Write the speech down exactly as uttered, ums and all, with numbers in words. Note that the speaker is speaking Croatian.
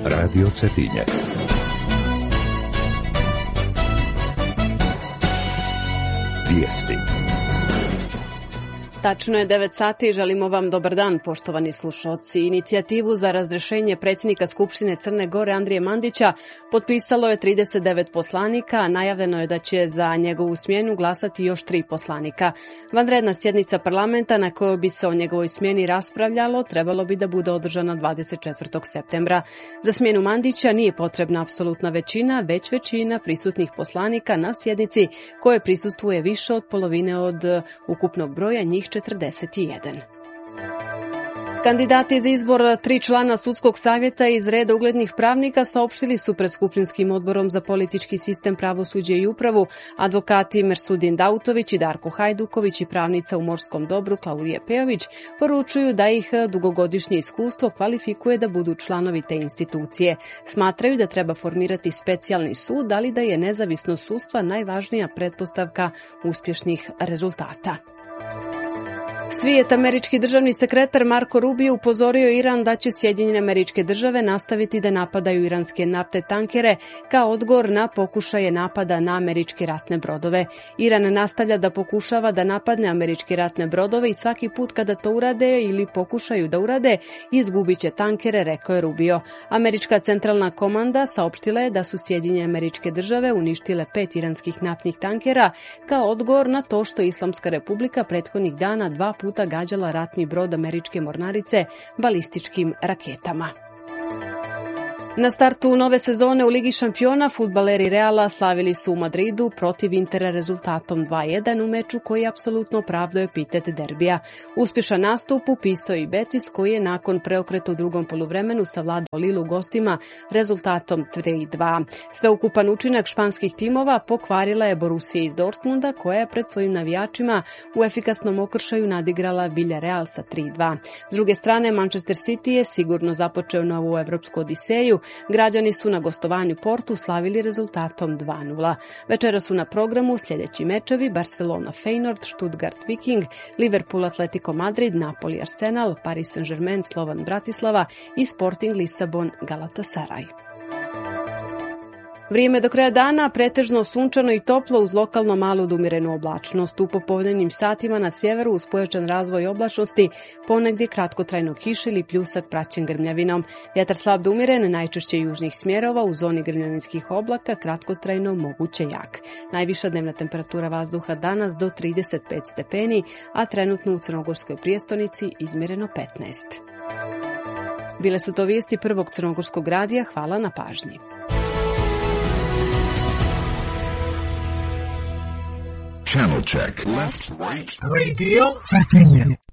Radio Cetinje. Vijesti. Tačno je devet sati i želimo vam dobar dan, poštovani slušalci. Inicijativu za razrješenje predsjednika Skupštine Crne Gore Andrije Mandića potpisalo je trideset devet poslanika, a najavljeno je da će za njegovu smjenu glasati još tri poslanika. Vanredna sjednica parlamenta na kojoj bi se o njegovoj smjeni raspravljalo trebalo bi da bude održana dvadeset četvrtog septembra. Za smjenu Mandića nije potrebna apsolutna većina, već većina prisutnih poslanika na sjednici koje prisustvuje više od polovine od ukupnog broja, njih četrdeset jedan. Kandidati za izbor tri člana sudskog savjeta iz reda uglednih pravnika saopštili su pred Skupštinskim odborom za politički sistem, pravosuđe i upravu advokati Mersudin Dautović i Darko Hajduković i pravnica u morskom dobru Klaudija Pejović poručuju da ih dugogodišnje iskustvo kvalifikuje da budu članovi te institucije. Smatraju da treba formirati specijalni sud, ali da je nezavisnost sudstva najvažnija pretpostavka uspješnih rezultata. Svijet američki državni sekretar Marko Rubio upozorio Iran da će Sjedinjene Američke Države nastaviti da napadaju iranske naftne tankere kao odgovor na pokušaje napada na američke ratne brodove. Iran nastavlja da pokušava da napadne američke ratne brodove i svaki put kada to urade ili pokušaju da urade, izgubit će tankere, rekao je Rubio. Američka centralna komanda saopštila je da su Sjedinjene Američke Države uništile pet iranskih naftnih tankera kao odgovor na to što Islamska Republika prethodnih dana dva puta gađala ratni brod američke mornarice balističkim raketama. Na startu nove sezone u Ligi šampiona fudbaleri Reala slavili su u Madridu protiv Intera rezultatom dva jedan u meču koji apsolutno opravdao epitet derbija. Uspješan nastup upisao i Betis koji je nakon preokreta u drugom poluvremenu savladao Lille u gostima rezultatom tri dva. Sveukupan učinak španskih timova pokvarila je Borussia iz Dortmunda koja je pred svojim navijačima u efikasnom okršaju nadigrala Villarreal sa tri dva. S druge strane, Manchester City je sigurno započeo novu evropsku odiseju. Građani su na gostovanju Portu slavili rezultatom dva nula. Večera su na programu sljedeći mečevi: Barcelona Feyenoord, Stuttgart Viking, Liverpool Atletico Madrid, Napoli Arsenal, Paris Saint-Germain Slovan Bratislava i Sporting Lisabon Galatasaray. Vrijeme do kraja dana pretežno sunčano i toplo uz lokalno malu odumirenu oblačnost. U popodnevnim satima na sjeveru uz pojačan razvoj oblačnosti, ponegdje kratkotrajno kiš ili pljusak praćen grmljavinom. Vjetar slab do umjeren, najčešće južnih smjerova, u zoni grmljavinskih oblaka kratkotrajno moguće jak. Najviša dnevna temperatura vazduha danas do trideset pet stepeni, a trenutno u crnogorskoj prijestolnici izmjereno petnaest. Bile su to vijesti prvog crnogorskog radija, hvala na pažnji. Channel check. Left, right. Radio Cetinje.